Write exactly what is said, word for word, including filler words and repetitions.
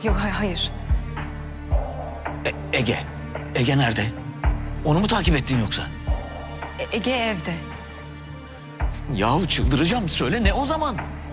Yok hay- hayır. E- Ege. Ege nerede? Onu mu takip ettin yoksa? E- Ege evde. Yahu çıldıracağım. Söyle ne o zaman?